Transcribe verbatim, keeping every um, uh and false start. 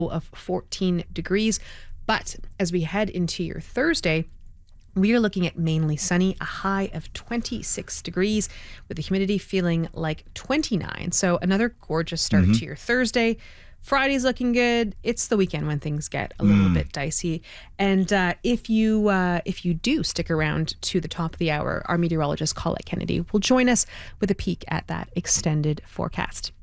of fourteen degrees. But as we head into your Thursday, we are looking at mainly sunny, a high of twenty-six degrees, with the humidity feeling like twenty-nine. So another gorgeous start Mm-hmm. to your Thursday. Friday's looking good. It's the weekend when things get a little Mm. bit dicey. And uh, if you uh, if you do stick around to the top of the hour, our meteorologist Colette Kennedy will join us with a peek at that extended forecast.